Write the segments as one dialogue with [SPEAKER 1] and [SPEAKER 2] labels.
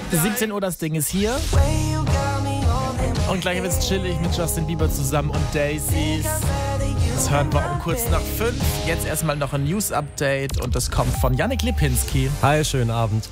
[SPEAKER 1] 17 Uhr, das Ding ist hier. Und gleich wird es chillig mit Justin Bieber zusammen und Daisies. Das hören wir um kurz nach 5. Jetzt erstmal noch ein News-Update und das kommt von Yannick Lipinski.
[SPEAKER 2] Hi, schönen Abend.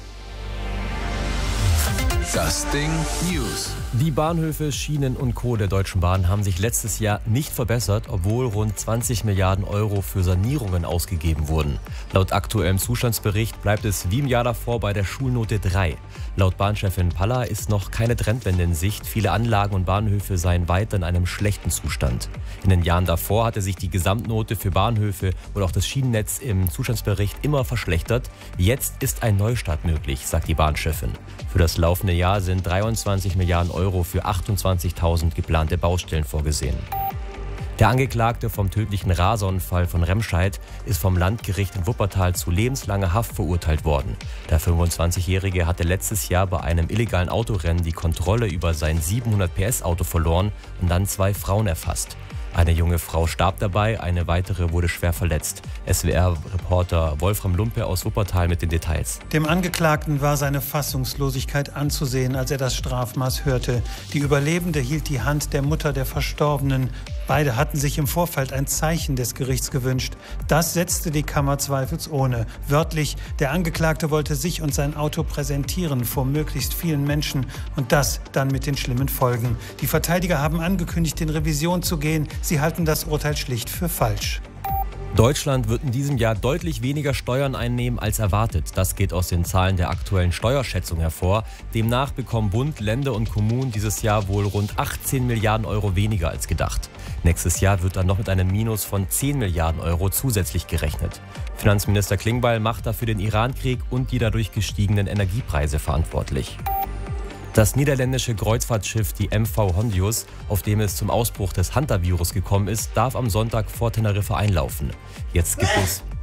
[SPEAKER 3] Das Ding News.
[SPEAKER 2] Die Bahnhöfe, Schienen und Co. der Deutschen Bahn haben sich letztes Jahr nicht verbessert, obwohl rund 20 Milliarden Euro für Sanierungen ausgegeben wurden. Laut aktuellem Zustandsbericht bleibt es wie im Jahr davor bei der Schulnote 3. Laut Bahnchefin Palla ist noch keine Trendwende in Sicht. Viele Anlagen und Bahnhöfe seien weiter in einem schlechten Zustand. In den Jahren davor hatte sich die Gesamtnote für Bahnhöfe und auch das Schienennetz im Zustandsbericht immer verschlechtert. Jetzt ist ein Neustart möglich, sagt die Bahnchefin. Für das laufende Jahr sind 23 Milliarden Euro für 28.000 geplante Baustellen vorgesehen. Der Angeklagte vom tödlichen Raserunfall von Remscheid ist vom Landgericht in Wuppertal zu lebenslanger Haft verurteilt worden. Der 25-Jährige hatte letztes Jahr bei einem illegalen Autorennen die Kontrolle über sein 700 PS Auto verloren und dann 2 Frauen erfasst. Eine junge Frau starb dabei, eine weitere wurde schwer verletzt. SWR-Reporter Wolfram Lumpe aus Wuppertal mit den Details.
[SPEAKER 4] Dem Angeklagten war seine Fassungslosigkeit anzusehen, als er das Strafmaß hörte. Die Überlebende hielt die Hand der Mutter der Verstorbenen. Beide hatten sich im Vorfeld ein Zeichen des Gerichts gewünscht. Das setzte die Kammer zweifelsohne. Wörtlich, der Angeklagte wollte sich und sein Auto präsentieren vor möglichst vielen Menschen und das dann mit den schlimmen Folgen. Die Verteidiger haben angekündigt, in Revision zu gehen. Sie halten das Urteil schlicht für falsch.
[SPEAKER 2] Deutschland wird in diesem Jahr deutlich weniger Steuern einnehmen als erwartet. Das geht aus den Zahlen der aktuellen Steuerschätzung hervor. Demnach bekommen Bund, Länder und Kommunen dieses Jahr wohl rund 18 Milliarden Euro weniger als gedacht. Nächstes Jahr wird dann noch mit einem Minus von 10 Milliarden Euro zusätzlich gerechnet. Finanzminister Klingbeil macht dafür den Irankrieg und die dadurch gestiegenen Energiepreise verantwortlich. Das niederländische Kreuzfahrtschiff, die MV Hondius, auf dem es zum Ausbruch des Hantavirus gekommen ist, darf am Sonntag vor Teneriffa einlaufen. Jetzt gibt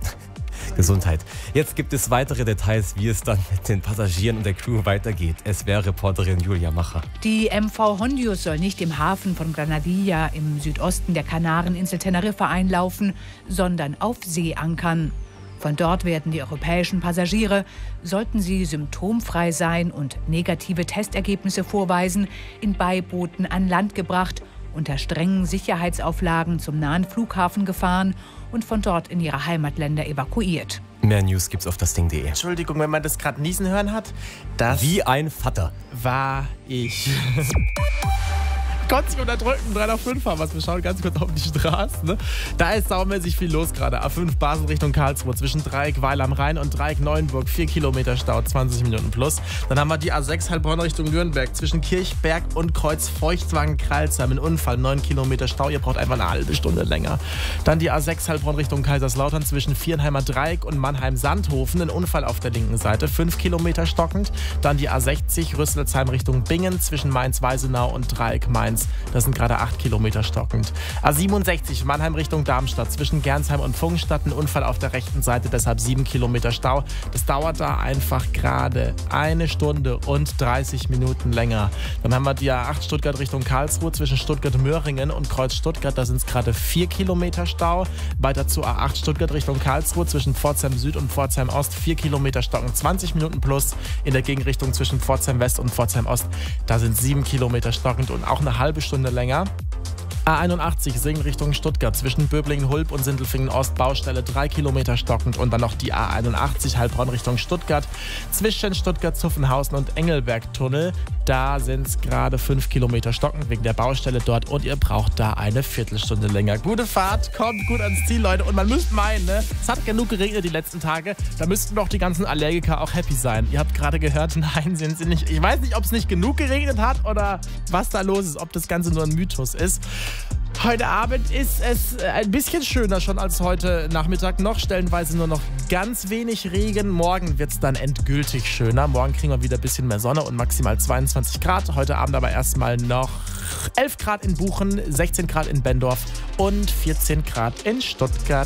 [SPEAKER 2] es weitere Details, wie es dann mit den Passagieren und der Crew weitergeht. SWR-Reporterin Julia Macher.
[SPEAKER 5] Die MV Hondius soll nicht im Hafen von Granadilla im Südosten der Kanareninsel Teneriffa einlaufen, sondern auf See ankern. Von dort werden die europäischen Passagiere, sollten sie symptomfrei sein und negative Testergebnisse vorweisen, in Beibooten an Land gebracht, unter strengen Sicherheitsauflagen zum nahen Flughafen gefahren und von dort in ihre Heimatländer evakuiert.
[SPEAKER 2] Mehr News gibt's auf dasding.de.
[SPEAKER 1] Entschuldigung, wenn man das gerade niesen hören hat. Das
[SPEAKER 2] wie ein Vater.
[SPEAKER 1] War ich. Konnte sich unterdrücken, 3 nach 5 haben wir. Wir schauen ganz kurz auf die Straße. Ne? Da ist saumäßig viel los gerade. A5 Basel Richtung Karlsruhe zwischen Dreieck Weil am Rhein und Dreieck Neuenburg. 4 Kilometer Stau, 20 Minuten plus. Dann haben wir die A6 Heilbronn Richtung Nürnberg zwischen Kirchberg und Kreuz-Feuchtwangen-Kralsheim. Ein Unfall, 9 Kilometer Stau. Ihr braucht einfach eine halbe Stunde länger. Dann die A6 Heilbronn Richtung Kaiserslautern zwischen Vierenheimer Dreieck und Mannheim-Sandhofen. Ein Unfall auf der linken Seite, 5 Kilometer stockend. Dann die A60 Rüsselsheim Richtung Bingen zwischen Mainz-Weisenau und Dreieck Mainz. Das sind gerade 8 Kilometer stockend. A67 Mannheim Richtung Darmstadt zwischen Gernsheim und Pfungstadt. Ein Unfall auf der rechten Seite, deshalb 7 Kilometer Stau. Das dauert da einfach gerade 1 Stunde und 30 Minuten länger. Dann haben wir die A8 Stuttgart Richtung Karlsruhe zwischen Stuttgart-Möhringen und Kreuz Stuttgart. Da sind es gerade 4 Kilometer Stau. Weiter zu A8 Stuttgart Richtung Karlsruhe zwischen Pforzheim Süd und Pforzheim Ost. 4 Kilometer stockend, 20 Minuten plus. In der Gegenrichtung zwischen Pforzheim West und Pforzheim Ost. Da sind 7 Kilometer stockend und auch eine halbe Stunde länger. A81 Singen Richtung Stuttgart zwischen Böblingen-Hulb und Sindelfingen-Ost, Baustelle 3 Kilometer stockend und dann noch die A81 Heilbronn Richtung Stuttgart zwischen Stuttgart-Zuffenhausen und Engelberg-Tunnel. Da sind es gerade 5 Kilometer stockend wegen der Baustelle dort und ihr braucht da eine Viertelstunde länger. Gute Fahrt, kommt gut ans Ziel, Leute. Und man müsste meinen, ne? Es hat genug geregnet die letzten Tage, da müssten doch die ganzen Allergiker auch happy sein. Ihr habt gerade gehört, nein, sind sie nicht. Ich weiß nicht, ob es nicht genug geregnet hat oder was da los ist, ob das Ganze nur ein Mythos ist. Heute Abend ist es ein bisschen schöner schon als heute Nachmittag noch. Stellenweise nur noch ganz wenig Regen. Morgen wird es dann endgültig schöner. Morgen kriegen wir wieder ein bisschen mehr Sonne und maximal 22 Grad. Heute Abend aber erstmal noch 11 Grad in Buchen, 16 Grad in Bendorf und 14 Grad in Stuttgart.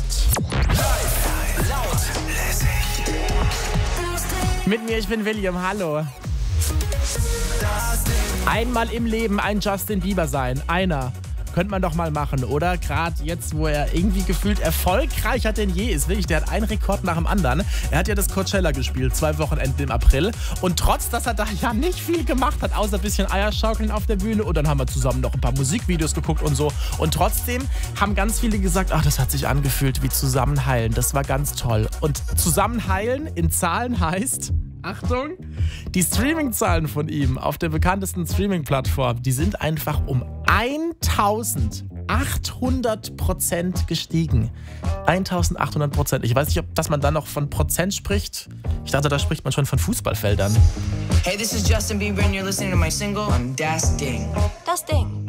[SPEAKER 3] Laut, lässig.
[SPEAKER 1] Mit mir, ich bin William. Hallo. Einmal im Leben ein Justin Bieber sein. Einer. könnte man doch mal machen, oder? Gerade jetzt, wo er irgendwie gefühlt erfolgreicher denn je ist. Wirklich, der hat einen Rekord nach dem anderen. Er hat ja das Coachella gespielt, 2 Wochenenden im April. Und trotz, dass er da ja nicht viel gemacht hat, außer ein bisschen Eierschaukeln auf der Bühne. Und dann haben wir zusammen noch ein paar Musikvideos geguckt und so. Und trotzdem haben ganz viele gesagt, ach, das hat sich angefühlt wie Zusammenheilen. Das war ganz toll. Und Zusammenheilen in Zahlen heißt... Achtung, die Streaming-Zahlen von ihm auf der bekanntesten Streaming-Plattform, die sind einfach um 1800% gestiegen. 1800%. Ich weiß nicht, dass man da noch von Prozent spricht. Ich dachte, da spricht man schon von Fußballfeldern.
[SPEAKER 6] Hey, this is Justin Bieber and you're listening to my single, Das Ding.
[SPEAKER 7] Das Ding.